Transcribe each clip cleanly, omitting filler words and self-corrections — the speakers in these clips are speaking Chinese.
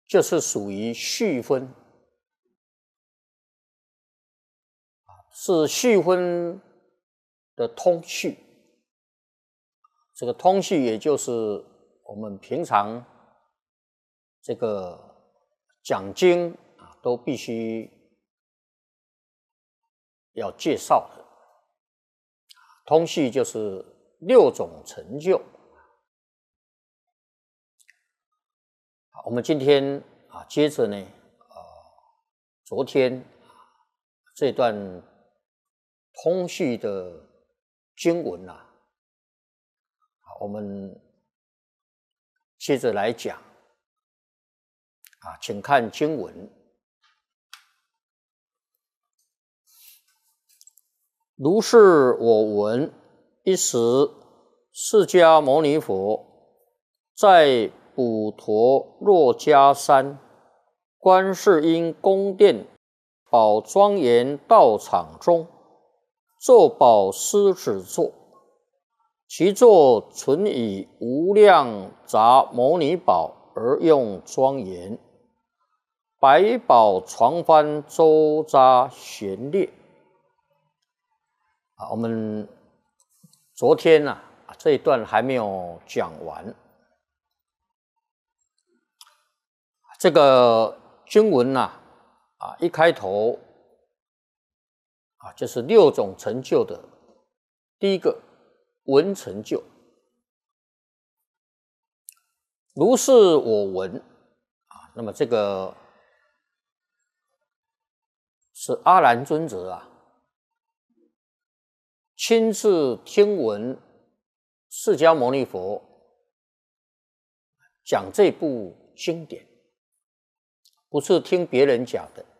就是属于序分，是序分的通序。这个通序也就是我们平常这个讲经都必须要介绍的。通序就是6种成就。我们今天接着呢，昨天这段通序的经文我们接着来讲请看经文。如是我闻，一时释迦牟尼佛在普陀洛迦山观世音宫殿宝庄严道场中，坐宝狮子座，其座纯以无量杂牟尼宝而用庄严，百宝床幡周匝悬列。我们昨天这一段还没有讲完。这个经文一开头就是6种成就的第一个闻成就。如是我闻那么这个是阿难尊者亲自听闻释迦牟尼佛讲这部经典，不是听别人讲的，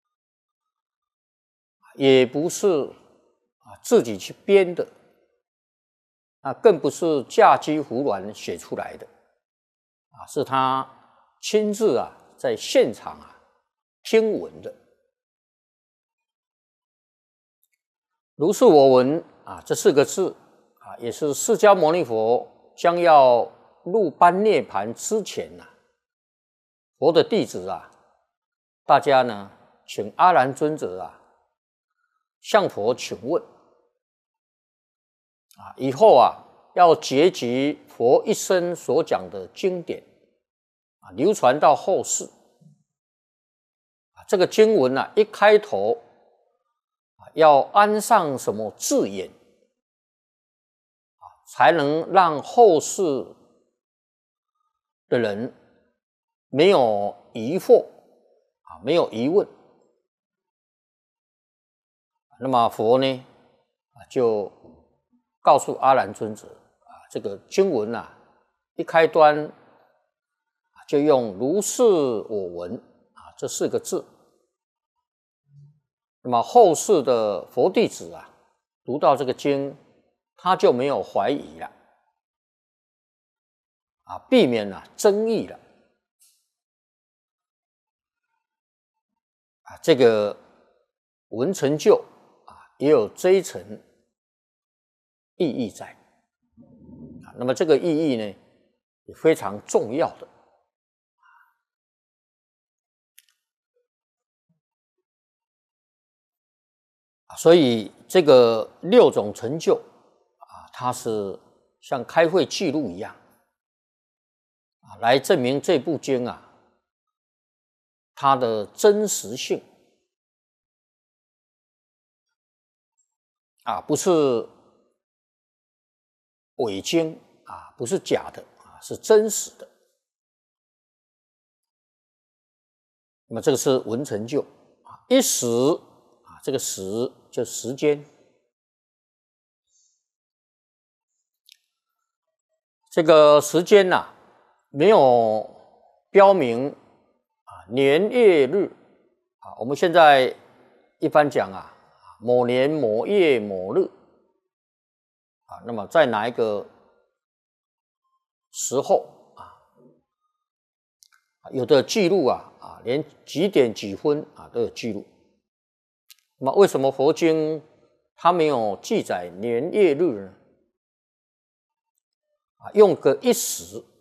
也不是自己去编的，更不是驾机胡乱写出来的，是他亲自在现场听闻的。如是我闻这4个字也是释迦牟尼佛将要入般涅盘之前佛的弟子大家呢请阿难尊者向佛请问以后要结集佛一生所讲的经典流传到后世。这个经文一开头要安上什么字眼才能让后世的人没有疑惑没有疑问。那么佛呢就告诉阿难尊者这个经文一开端就用如是我闻这4个字。那么后世的佛弟子读到这个经，他就没有怀疑了避免争议了这个闻成就也有这一层意义在那么这个意义呢也非常重要的。所以这个6种成就它是像开会记录一样来证明这部经它的真实性不是伪经不是假的是真实的。那么这个是闻成就一时这个时就时间。这个时间没有标明年月日我们现在一般讲某年某月某日那么在哪一个时候有的记录连几点几分都有记录。那么为什么佛经它没有记载年月日呢？用个一时